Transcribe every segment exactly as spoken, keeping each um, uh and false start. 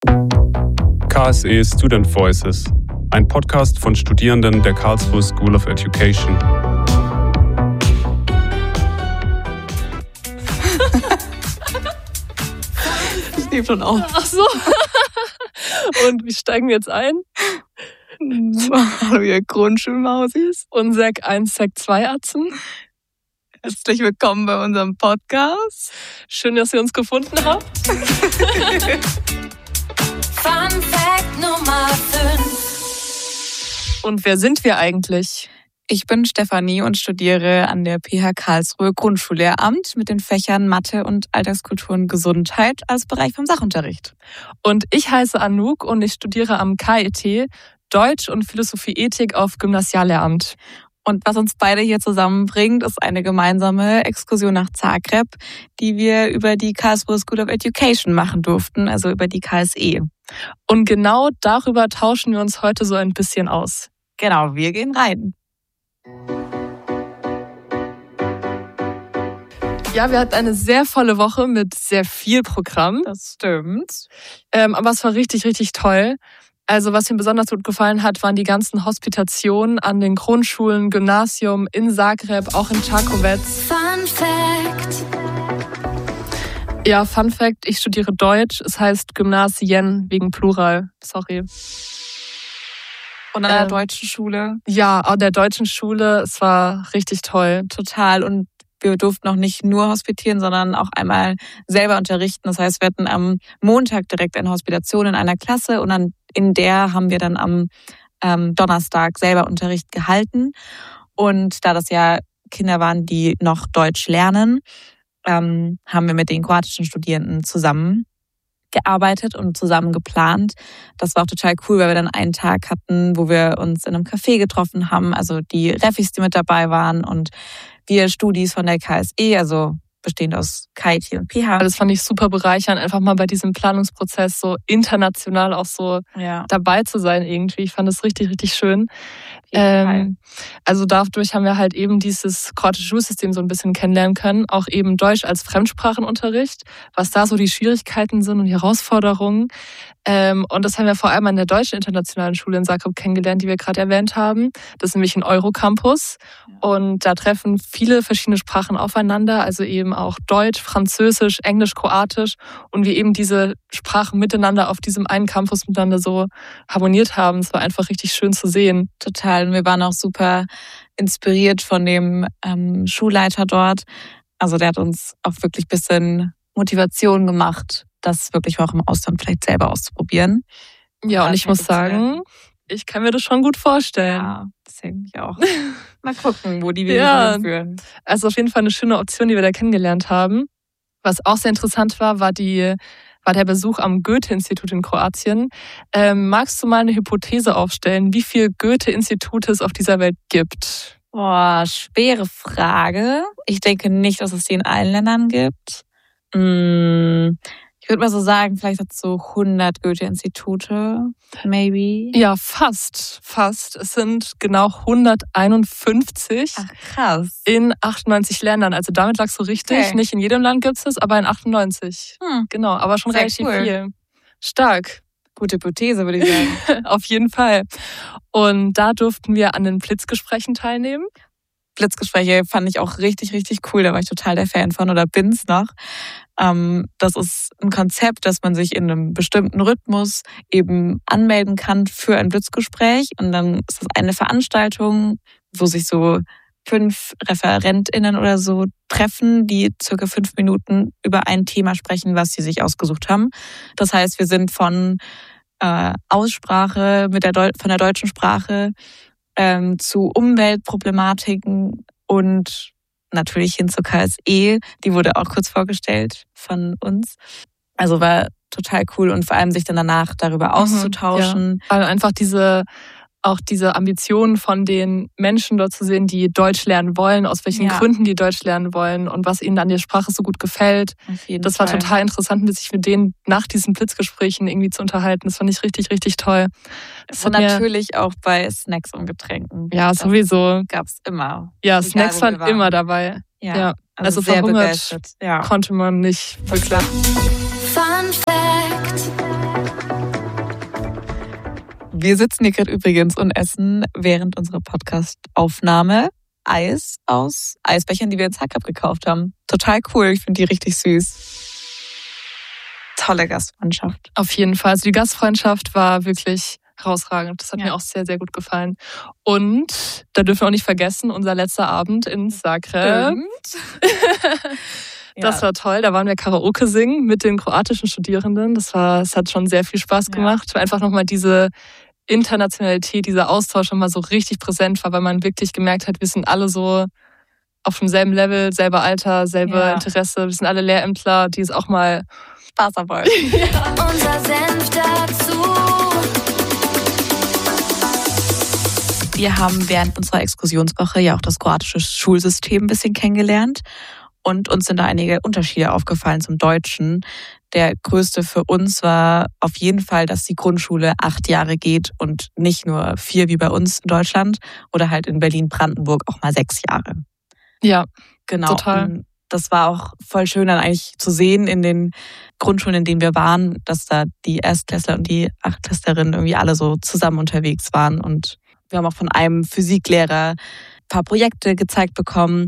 K S E Student Voices, ein Podcast von Studierenden der Karlsruhe School of Education. Ich nehme schon auf. Ach so. Und wie steigen wir jetzt ein? Hallo ihr Grundschulmausis. Und Sek eins, Sek zwei Atzen. Herzlich willkommen bei unserem Podcast. Schön, dass ihr uns gefunden habt. Fun Fact Nummer fünf. Und wer sind wir eigentlich? Ich bin Stefanie und studiere an der P H Karlsruhe Grundschullehramt mit den Fächern Mathe und Alltagskultur und Gesundheit als Bereich vom Sachunterricht. Und ich heiße Anouk und ich studiere am K I T Deutsch und Philosophie-Ethik auf Gymnasiallehramt. Und was uns beide hier zusammenbringt, ist eine gemeinsame Exkursion nach Zagreb, die wir über die Karlsruhe School of Education machen durften, also über die K S E. Und genau darüber tauschen wir uns heute so ein bisschen aus. Genau, wir gehen rein. Ja, wir hatten eine sehr volle Woche mit sehr viel Programm. Das stimmt. Ähm, aber es war richtig, richtig toll. Also was mir besonders gut gefallen hat, waren die ganzen Hospitationen an den Grundschulen, Gymnasium in Zagreb, auch in Čakovec. Fun Fact. Ja, Fun Fact, ich studiere Deutsch, es heißt Gymnasien wegen Plural, sorry. Und an der Ähm, deutschen Schule? Ja, an der deutschen Schule, es war richtig toll. Total. Und wir durften auch nicht nur hospitieren, sondern auch einmal selber unterrichten. Das heißt, wir hatten am Montag direkt eine Hospitation in einer Klasse und dann in der haben wir dann am ähm, Donnerstag selber Unterricht gehalten. Und da das ja Kinder waren, die noch Deutsch lernen, ähm, haben wir mit den kroatischen Studierenden zusammen gearbeitet und zusammen geplant. Das war auch total cool, weil wir dann einen Tag hatten, wo wir uns in einem Café getroffen haben, also die Refis, die mit dabei waren und wir Studis von der K S E, also bestehend aus K I T und P H. Das fand ich super bereichernd, einfach mal bei diesem Planungsprozess so international auch so Ja. dabei zu sein irgendwie. Ich fand das richtig, richtig schön. Ähm, also dadurch haben wir halt eben dieses kroatische Schulsystem so ein bisschen kennenlernen können, auch eben Deutsch als Fremdsprachenunterricht, was da so die Schwierigkeiten sind und die Herausforderungen. Ähm, und das haben wir vor allem an der deutschen internationalen Schule in Zagreb kennengelernt, die wir gerade erwähnt haben. Das ist nämlich ein Eurocampus und da treffen viele verschiedene Sprachen aufeinander, also eben auch Deutsch, Französisch, Englisch, Kroatisch und wir eben diese Sprachen miteinander auf diesem einen Campus miteinander so harmoniert haben. Es war einfach richtig schön zu sehen. Total. Und wir waren auch super inspiriert von dem ähm, Schulleiter dort. Also der hat uns auch wirklich ein bisschen Motivation gemacht, das wirklich auch im Ausland vielleicht selber auszuprobieren. Ja, und Ja, ich muss fertig zu werden. sagen, ich kann mir das schon gut vorstellen. Ja, deswegen ich auch. Mal gucken, wo die Wege Ja. hinführen. Also auf jeden Fall eine schöne Option, die wir da kennengelernt haben. Was auch sehr interessant war, war die war der Besuch am Goethe-Institut in Kroatien. Ähm, magst du mal eine Hypothese aufstellen, wie viele Goethe-Institute es auf dieser Welt gibt? Boah, schwere Frage. Ich denke nicht, dass es die in allen Ländern gibt. Hm, ich würde mal so sagen, vielleicht hat es so hundert Goethe-Institute, maybe. Ja, fast, fast. Es sind genau hunderteinundfünfzig Ach, krass. in achtundneunzig Ländern. Also damit lagst du richtig. Okay. Nicht in jedem Land gibt es es, aber in achtundneunzig. Hm, Genau, aber schon Sehr relativ cool. viel. Stark. gute Hypothese, würde ich sagen. Auf jeden Fall. Und da durften wir an den Blitzgesprächen teilnehmen. Blitzgespräche fand ich auch richtig, richtig cool. Da war ich total der Fan von oder bin's noch. Ähm, das ist ein Konzept, dass man sich in einem bestimmten Rhythmus eben anmelden kann für ein Blitzgespräch. Und dann ist das eine Veranstaltung, wo sich so fünf ReferentInnen oder so treffen, die circa fünf Minuten über ein Thema sprechen, was sie sich ausgesucht haben. Das heißt, wir sind von äh, Aussprache mit der Deu- von der deutschen Sprache ähm, zu Umweltproblematiken und natürlich hin zur K S E. Die wurde auch kurz vorgestellt von uns. Also war total cool und vor allem sich dann danach darüber auszutauschen. Ja. Weil einfach diese auch diese Ambitionen von den Menschen dort zu sehen, die Deutsch lernen wollen, aus welchen Ja. Gründen die Deutsch lernen wollen und was ihnen an der Sprache so gut gefällt. Auf jeden Das war Fall. total interessant, sich mit denen nach diesen Blitzgesprächen irgendwie zu unterhalten. Das fand ich richtig, richtig toll. Das Und hat mir- natürlich auch bei Snacks und Getränken. Ja, Das sowieso. gab's immer. Ja, Egal, Snacks wo waren wir waren. immer dabei. Ja, Ja, also, also sehr verhungert begeistert. Ja. Konnte man nicht wirklich. Fun Fact. Wir sitzen hier gerade übrigens und essen während unserer Podcast-Aufnahme Eis aus Eisbechern, die wir in Zagreb gekauft haben. Total cool, ich finde die richtig süß. Tolle Gastfreundschaft. Auf jeden Fall. Also die Gastfreundschaft war wirklich herausragend. Das hat ja. mir auch sehr, sehr gut gefallen. Und da dürfen wir auch nicht vergessen, unser letzter Abend in Zagreb. Das ja. war toll. Da waren wir Karaoke singen mit den kroatischen Studierenden. Das war, es hat schon sehr viel Spaß gemacht. Ja. Einfach nochmal diese Internationalität, dieser Austausch nochmal so richtig präsent war, weil man wirklich gemerkt hat, wir sind alle so auf demselben Level, selber Alter, selbe ja. Interesse. Wir sind alle Lehrämtler, die es auch mal Spaß haben wollen. Ja. Unser Senf dazu. Wir haben während unserer Exkursionswoche ja auch das kroatische Schulsystem ein bisschen kennengelernt und uns sind da einige Unterschiede aufgefallen zum Deutschen. Der größte für uns war auf jeden Fall, dass die Grundschule acht Jahre geht und nicht nur vier wie bei uns in Deutschland oder halt in Berlin-Brandenburg auch mal sechs Jahre. Ja, genau. Total. Und das war auch voll schön dann eigentlich zu sehen in den Grundschulen, in denen wir waren, dass da die Erstklässler und die Achtklässlerinnen irgendwie alle so zusammen unterwegs waren. Und wir haben auch von einem Physiklehrer ein paar Projekte gezeigt bekommen,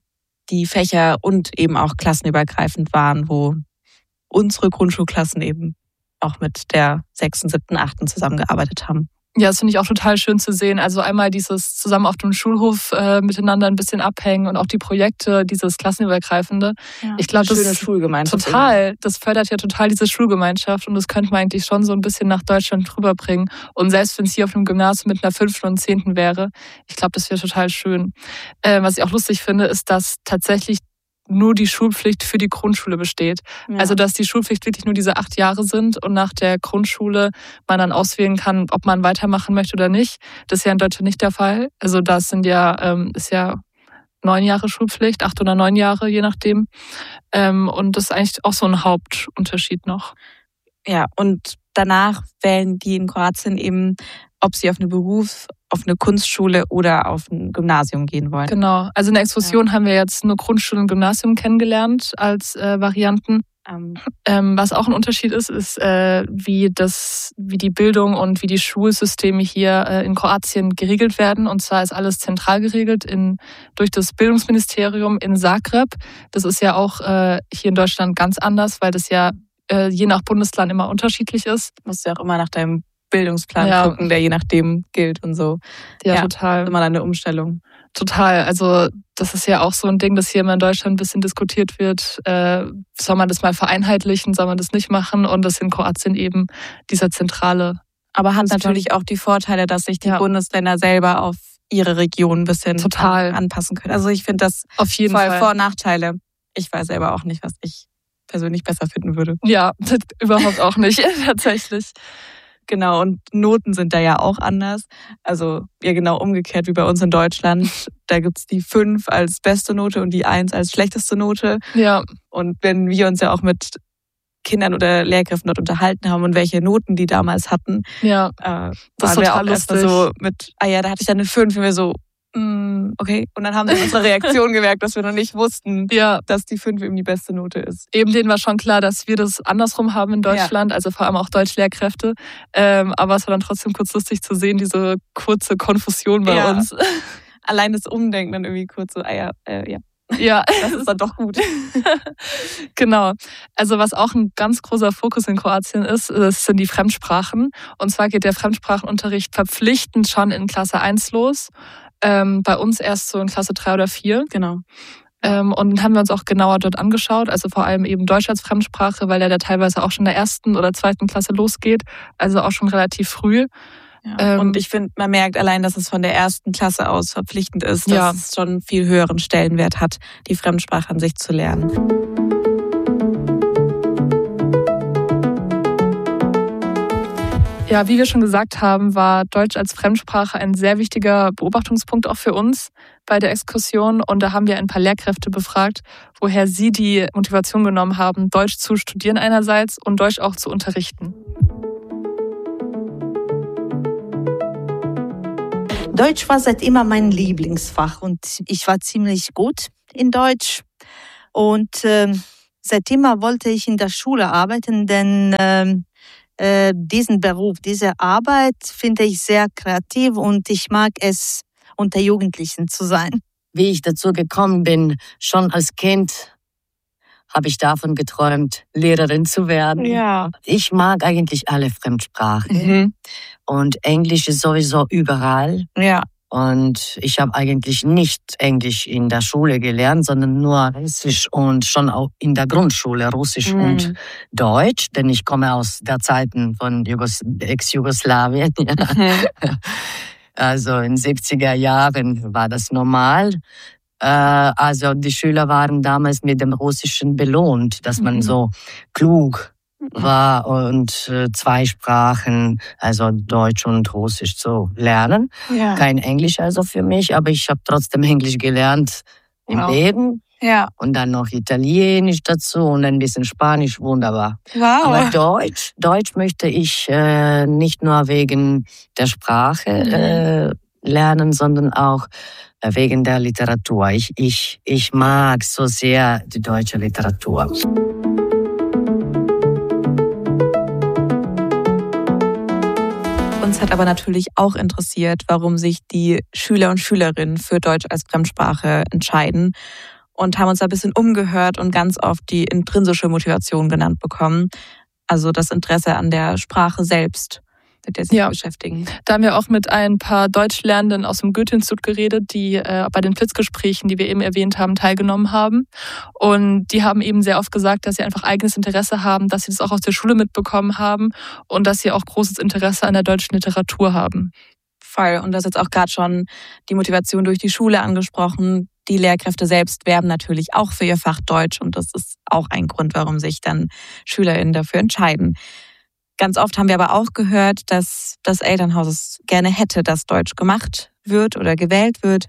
die Fächer und eben auch klassenübergreifend waren, wo unsere Grundschulklassen eben auch mit der sechsten, siebten, achten zusammengearbeitet haben. Ja, das finde ich auch total schön zu sehen. Also einmal dieses zusammen auf dem Schulhof äh, miteinander ein bisschen abhängen und auch die Projekte, dieses klassenübergreifende. Ja, ich glaube, das schöne Schulgemeinschaft. Total. Das fördert ja total diese Schulgemeinschaft und das könnte man eigentlich schon so ein bisschen nach Deutschland rüberbringen. Und selbst wenn es hier auf einem Gymnasium mit einer fünften und zehnten wäre, ich glaube, das wäre total schön. Äh, was ich auch lustig finde, ist, dass tatsächlich nur die Schulpflicht für die Grundschule besteht. Ja. Also dass die Schulpflicht wirklich nur diese acht Jahre sind und nach der Grundschule man dann auswählen kann, ob man weitermachen möchte oder nicht. Das ist ja in Deutschland nicht der Fall. Also das sind ja, ähm, ist ja neun Jahre Schulpflicht, acht oder neun Jahre, je nachdem. Ähm, und das ist eigentlich auch so ein Hauptunterschied noch. Ja, und danach wählen die in Kroatien eben, ob sie auf eine Berufs-, auf eine Kunstschule oder auf ein Gymnasium gehen wollen. Genau. Also in der Exkursion ja. haben wir jetzt nur Grundschule und Gymnasium kennengelernt als äh, Varianten. Ähm. Ähm, was auch ein Unterschied ist, ist, äh, wie, das, wie die Bildung und wie die Schulsysteme hier äh, in Kroatien geregelt werden. Und zwar ist alles zentral geregelt in, durch das Bildungsministerium in Zagreb. Das ist ja auch äh, hier in Deutschland ganz anders, weil das ja äh, je nach Bundesland immer unterschiedlich ist. Du musst ja auch immer nach deinem Bildungsplan ja. gucken, der je nachdem gilt und so. Ja, ja, total. Immer eine Umstellung. Total. Also das ist ja auch so ein Ding, das hier immer in Deutschland ein bisschen diskutiert wird. Äh, soll man das mal vereinheitlichen, soll man das nicht machen? Und das in Kroatien eben dieser zentrale. Aber hat natürlich auch die Vorteile, dass sich die ja. Bundesländer selber auf ihre Region ein bisschen total anpassen können. Also ich finde das auf jeden voll Fall Vor- und Nachteile. Ich weiß selber auch nicht, was ich persönlich besser finden würde. Ja, überhaupt auch nicht, tatsächlich. Genau, und Noten sind da ja auch anders. Also ja genau umgekehrt wie bei uns in Deutschland. Da gibt es die fünf als beste Note und die eins als schlechteste Note. Ja. Und wenn wir uns ja auch mit Kindern oder Lehrkräften dort unterhalten haben und welche Noten die damals hatten, ja, äh, das ist total auch lustig. So mit, ah ja, da hatte ich dann eine fünf und wir so, mm, okay. Und dann haben sie unsere Reaktion gemerkt, dass wir noch nicht wussten, ja. dass die fünf eben die beste Note ist. Eben denen war schon klar, dass wir das andersrum haben in Deutschland, ja. also vor allem auch Deutschlehrkräfte. Ähm, aber es war dann trotzdem kurz lustig zu sehen, diese kurze Konfusion bei ja. uns. Allein das Umdenken dann irgendwie kurz so, ah ja, äh, ja. Ja, das ist dann doch gut. Genau. Also was auch ein ganz großer Fokus in Kroatien ist, das sind die Fremdsprachen. Und zwar geht der Fremdsprachenunterricht verpflichtend schon in Klasse eins los. Ähm, bei uns erst so in Klasse drei oder vier. Genau. Ähm, und dann haben wir uns auch genauer dort angeschaut. Also vor allem eben Deutsch als Fremdsprache, weil der da teilweise auch schon in der ersten oder zweiten Klasse losgeht. Also auch schon relativ früh. Ja, ähm, und ich finde, man merkt allein, dass es von der ersten Klasse aus verpflichtend ist, dass ja. es schon einen viel höheren Stellenwert hat, die Fremdsprache an sich zu lernen. Ja, wie wir schon gesagt haben, war Deutsch als Fremdsprache ein sehr wichtiger Beobachtungspunkt auch für uns bei der Exkursion. Und da haben wir ein paar Lehrkräfte befragt, woher sie die Motivation genommen haben, Deutsch zu studieren einerseits und Deutsch auch zu unterrichten. Deutsch war seit immer mein Lieblingsfach und ich war ziemlich gut in Deutsch. Und äh, seit immer wollte ich in der Schule arbeiten, denn äh, äh, diesen Beruf, diese Arbeit finde ich sehr kreativ und ich mag es, unter Jugendlichen zu sein. Wie ich dazu gekommen bin, schon als Kind habe ich davon geträumt, Lehrerin zu werden. Ja. Ich mag eigentlich alle Fremdsprachen Mhm. und Englisch ist sowieso überall. Ja. Und ich habe eigentlich nicht Englisch in der Schule gelernt, sondern nur Russisch und schon auch in der Grundschule Russisch Mhm. und Deutsch, denn ich komme aus der Zeiten von Jugos- Ex-Jugoslawien. Mhm. Also in den siebziger Jahren war das normal. Äh, Also die Schüler waren damals mit dem Russischen belohnt, dass man Mhm. so klug war und äh, zwei Sprachen, also Deutsch und Russisch zu lernen. Ja. Kein Englisch also für mich, aber ich habe trotzdem Englisch gelernt im Wow. Leben Ja. und dann noch Italienisch dazu und ein bisschen Spanisch, wunderbar. Aber Wow. Deutsch, Deutsch möchte ich äh, nicht nur wegen der Sprache äh, lernen, sondern auch äh, wegen der Literatur. Ich, ich, ich mag so sehr die deutsche Literatur. Uns hat aber natürlich auch interessiert, warum sich die Schüler und Schülerinnen für Deutsch als Fremdsprache entscheiden und haben uns da ein bisschen umgehört und ganz oft die intrinsische Motivation genannt bekommen. Also das Interesse an der Sprache selbst, mit der sie Ja. sich beschäftigen. Da haben wir auch mit ein paar Deutschlernenden aus dem Goethe-Institut geredet, die äh, bei den Blitzgesprächen, die wir eben erwähnt haben, teilgenommen haben. Und die haben eben sehr oft gesagt, dass sie einfach eigenes Interesse haben, dass sie das auch aus der Schule mitbekommen haben und dass sie auch großes Interesse an der deutschen Literatur haben. Voll. Und das ist jetzt auch gerade schon die Motivation durch die Schule angesprochen. Die Lehrkräfte selbst werben natürlich auch für ihr Fach Deutsch und das ist auch ein Grund, warum sich dann SchülerInnen dafür entscheiden. Ganz oft haben wir aber auch gehört, dass das Elternhaus es gerne hätte, dass Deutsch gemacht wird oder gewählt wird,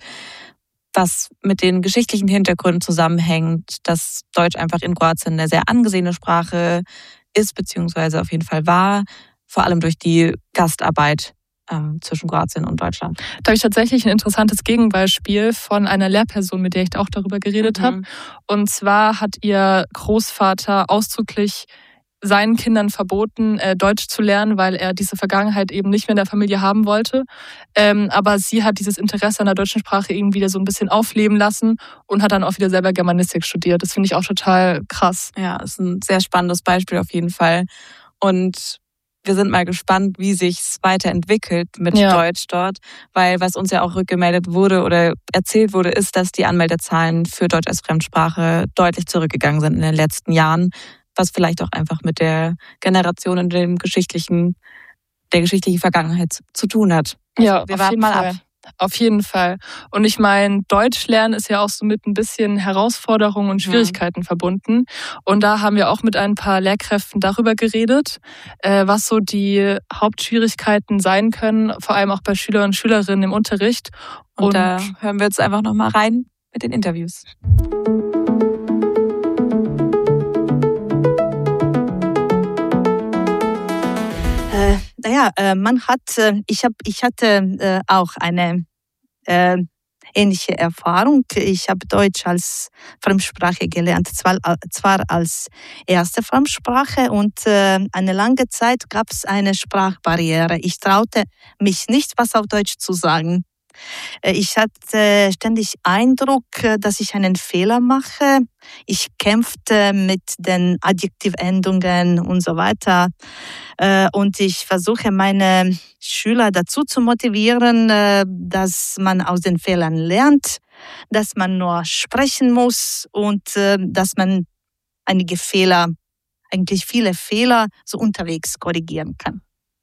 was mit den geschichtlichen Hintergründen zusammenhängt, dass Deutsch einfach in Kroatien eine sehr angesehene Sprache ist, beziehungsweise auf jeden Fall war, vor allem durch die Gastarbeit ähm, zwischen Kroatien und Deutschland. Da habe ich tatsächlich ein interessantes Gegenbeispiel von einer Lehrperson, mit der ich auch darüber geredet Mhm. habe. Und zwar hat ihr Großvater ausdrücklich seinen Kindern verboten, äh, Deutsch zu lernen, weil er diese Vergangenheit eben nicht mehr in der Familie haben wollte. Ähm, aber sie hat dieses Interesse an der deutschen Sprache eben wieder so ein bisschen aufleben lassen und hat dann auch wieder selber Germanistik studiert. Das finde ich auch total krass. Ja, ist ein sehr spannendes Beispiel auf jeden Fall. Und wir sind mal gespannt, wie sich's weiterentwickelt mit Ja. Deutsch dort, weil was uns ja auch rückgemeldet wurde oder erzählt wurde, ist, dass die Anmeldezahlen für Deutsch als Fremdsprache deutlich zurückgegangen sind in den letzten Jahren, was vielleicht auch einfach mit der Generation und dem geschichtlichen, der geschichtlichen Vergangenheit zu, zu tun hat. Also Ja, wir auf warten jeden mal Fall. ab. Auf jeden Fall. Und ich meine, Deutsch lernen ist ja auch so mit ein bisschen Herausforderungen und Schwierigkeiten verbunden. Und da haben wir auch mit ein paar Lehrkräften darüber geredet, äh, was so die Hauptschwierigkeiten sein können, vor allem auch bei Schülern und Schülerinnen im Unterricht. Und, Und da hören wir jetzt einfach nochmal rein mit den Interviews. Äh, naja, äh, man hat, äh, ich, hab, ich hatte äh, auch eine äh, ähnliche Erfahrung. Ich habe Deutsch als Fremdsprache gelernt, zwar, zwar als erste Fremdsprache und äh, eine lange Zeit gab es eine Sprachbarriere. Ich traute mich nicht, was auf Deutsch zu sagen. Ich hatte ständig Eindruck, dass ich einen Fehler mache. Ich kämpfte mit den Adjektivendungen und so weiter. Und ich versuche, meine Schüler dazu zu motivieren, dass man aus den Fehlern lernt, dass man nur sprechen muss und dass man einige Fehler, eigentlich viele Fehler, so unterwegs korrigieren kann.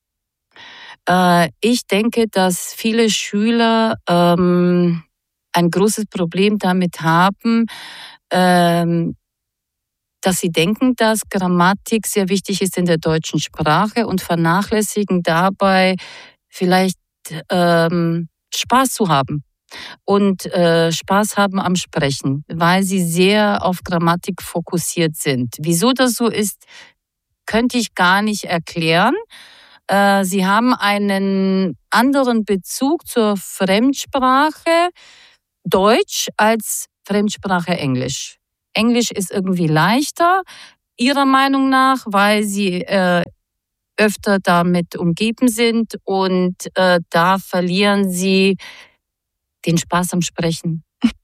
Ich denke, dass viele Schüler ähm, ein großes Problem damit haben, ähm, dass sie denken, dass Grammatik sehr wichtig ist in der deutschen Sprache und vernachlässigen dabei vielleicht ähm, Spaß zu haben und äh, Spaß haben am Sprechen, weil sie sehr auf Grammatik fokussiert sind. Wieso das so ist, könnte ich gar nicht erklären. Sie haben einen anderen Bezug zur Fremdsprache Deutsch als Fremdsprache Englisch. Englisch ist irgendwie leichter, ihrer Meinung nach, weil sie äh, öfter damit umgeben sind und äh, da verlieren sie den Spaß am Sprechen.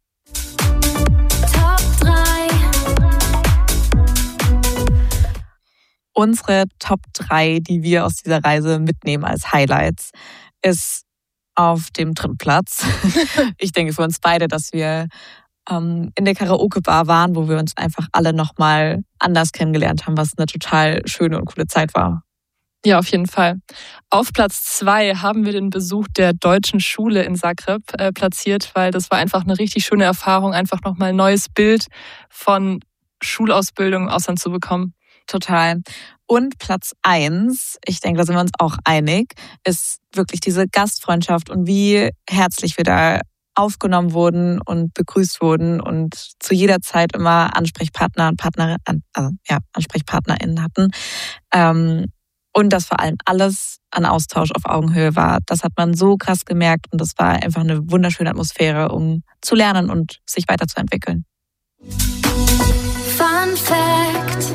Top drei. Unsere Top drei, die wir aus dieser Reise mitnehmen als Highlights, ist auf dem dritten Platz. Ich denke für uns beide, dass wir ähm, in der Karaoke-Bar waren, wo wir uns einfach alle nochmal anders kennengelernt haben, was eine total schöne und coole Zeit war. Ja, auf jeden Fall. Auf Platz zwei haben wir den Besuch der deutschen Schule in Zagreb äh, platziert, weil das war einfach eine richtig schöne Erfahrung, einfach nochmal ein neues Bild von Schulausbildung im Ausland zu bekommen. Total. Und Platz eins, ich denke, da sind wir uns auch einig, ist wirklich diese Gastfreundschaft und wie herzlich wir da aufgenommen wurden und begrüßt wurden und zu jeder Zeit immer Ansprechpartner und Partner, also ja, AnsprechpartnerInnen hatten. Ähm, und dass vor allem alles an Austausch auf Augenhöhe war. Das hat man so krass gemerkt und das war einfach eine wunderschöne Atmosphäre, um zu lernen und sich weiterzuentwickeln. Fun Fact.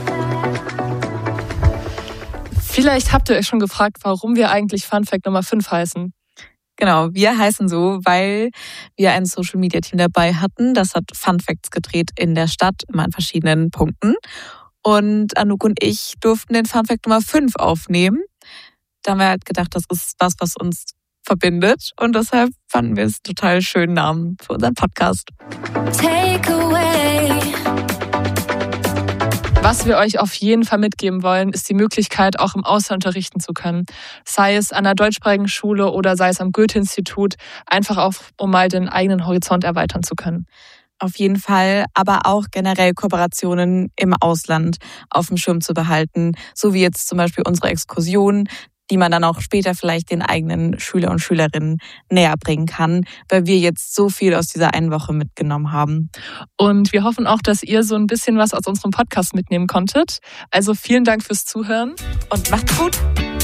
Vielleicht habt ihr euch schon gefragt, warum wir eigentlich Fun Fact Nummer fünf heißen. Genau, wir heißen so, weil wir ein Social-Media-Team dabei hatten. Das hat Fun Facts gedreht in der Stadt, immer an verschiedenen Punkten. Und Anouk und ich durften den Fun Fact Nummer fünf aufnehmen. Da haben wir halt gedacht, das ist was, was uns verbindet. Und deshalb fanden wir es einen total schönen Namen für unseren Podcast. Takeaway. Was wir euch auf jeden Fall mitgeben wollen, ist die Möglichkeit, auch im Ausland unterrichten zu können. Sei es an der deutschsprachigen Schule oder sei es am Goethe-Institut, einfach auch, um mal den eigenen Horizont erweitern zu können. Auf jeden Fall, aber auch generell Kooperationen im Ausland auf dem Schirm zu behalten, so wie jetzt zum Beispiel unsere Exkursion, die man dann auch später vielleicht den eigenen Schüler und Schülerinnen näher bringen kann, weil wir jetzt so viel aus dieser einen Woche mitgenommen haben. Und wir hoffen auch, dass ihr so ein bisschen was aus unserem Podcast mitnehmen konntet. Also vielen Dank fürs Zuhören. Und macht's gut!